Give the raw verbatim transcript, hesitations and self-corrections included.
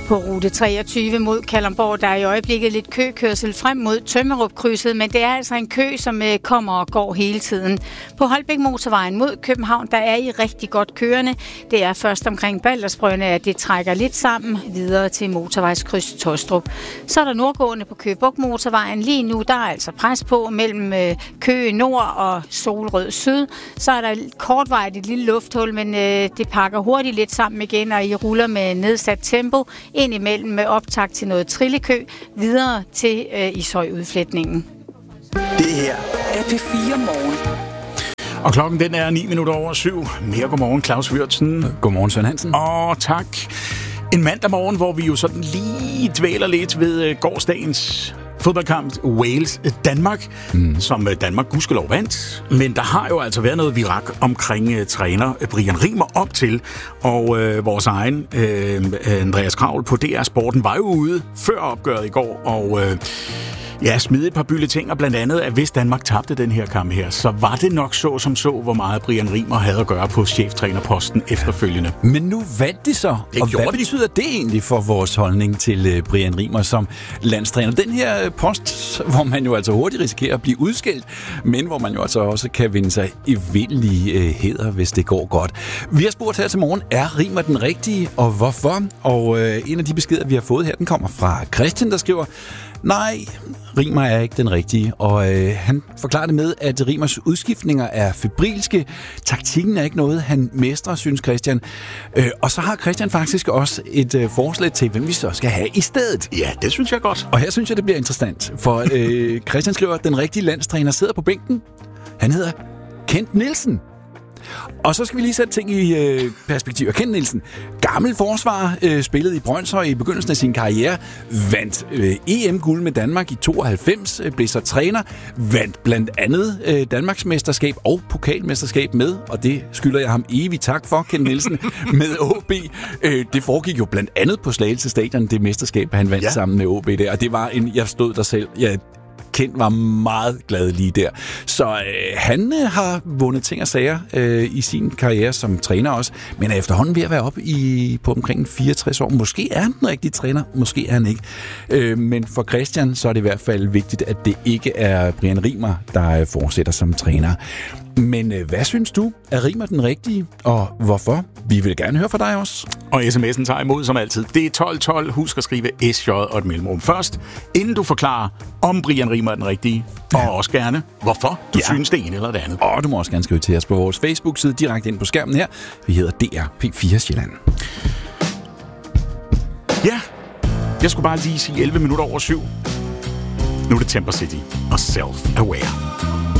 På rute treogtyve mod Kalundborg, der er i øjeblikket lidt køkørsel frem mod Tømmerup-krydset, men det er altså en kø, som kommer og går hele tiden. På Holbæk Motorvejen mod København, der er I rigtig godt kørende. Det er først omkring Baldersbrønde, at det trækker lidt sammen videre til motorvejskryds Tostrup. Så er der nordgående på Køge Bugt Motorvejen. Lige nu, der er altså pres på mellem Køge Nord og Solrød Syd. Så er der kortvarigt et lille lufthul, men det pakker hurtigt lidt sammen igen, og I ruller med nedsat tempo ind imellem med optakt til noget trillekø videre til øh, Ishøj-udfletningen. Det her er P fire Morgen. Og klokken den er ni minutter over syv. Mere godmorgen, Claus Würtzen. Godmorgen, Søren Hansen. Og tak. En mandag morgen, hvor vi jo sådan lige dvæler lidt ved øh, gårsdagens fodboldkamp Wales-Danmark, mm. som Danmark gudskelov vandt. Men der har jo altså været noget virak omkring uh, træner Brian Rimer op til, og uh, vores egen uh, Andreas Kravl på D R Sporten var jo ude før opgøret i går, og uh, ja, smide et par bulletiner, blandt andet, at hvis Danmark tabte den her kamp her, så var det nok så som så, hvor meget Brian Rimer havde at gøre på cheftrænerposten efterfølgende. Men nu vandt de så, det og hvad de. betyder det egentlig for vores holdning til Brian Rimer som landstræner? Den her post, hvor man jo altså hurtigt risikerer at blive udskilt, men hvor man jo altså også kan vinde sig evindelig øh, hæder, hvis det går godt. Vi har spurgt her til morgen, er Rimer den rigtige, og hvorfor? Og øh, en af de beskeder, vi har fået her, den kommer fra Christian, der skriver: nej, Rimer er ikke den rigtige, og øh, han forklarer det med, at Rimers udskiftninger er febrilske. Taktikken er ikke noget, han mestrer, synes Christian. Øh, og så har Christian faktisk også et øh, forslag til, hvem vi så skal have i stedet. Ja, det synes jeg godt. Og her synes jeg, det bliver interessant, for øh, Christian skriver, at den rigtige landstræner sidder på bænken. Han hedder Kent Nielsen. Og så skal vi lige sætte ting i øh, perspektiv. Kent Nielsen, gammel forsvarer, øh, spillede i Brønshøj i begyndelsen af sin karriere, vandt øh, E M-guld med Danmark i tooghalvfems, øh, blev så træner, vandt blandt andet øh, Danmarksmesterskab og pokalmesterskab med, og det skylder jeg ham evigt tak for, Kent Nielsen, med O B. Øh, det foregik jo blandt andet på Slagelse Stadion, det mesterskab, han vandt ja. sammen med O B der, og det var en, jeg stod der selv, jeg Kent var meget glad lige der. Så øh, han øh, har vundet ting og sager øh, i sin karriere som træner også, men er efterhånden ved at være oppe i, på omkring fireogtres år. Måske er han den rigtige træner, måske er han ikke. Øh, men for Christian, så er det i hvert fald vigtigt, at det ikke er Brian Rimer, der øh, fortsætter som træner. Men øh, hvad synes du? Er Rimer den rigtige, og hvorfor? Vi vil gerne høre fra dig også. Og sms'en tager imod som altid. Det er tolv tolv. Husk at skrive S J og et mellemrum først, inden du forklarer, om Brian Rimer er den rigtige. Ja. Og også gerne, hvorfor du ja. synes det ene eller det andet. Og du må også gerne skrive til os på vores Facebook-side direkte ind på skærmen her. Vi hedder D R P fire Sjælland. Ja, jeg skulle bare lige sige elleve minutter over syv. Nu er det Temper City og Self-Aware.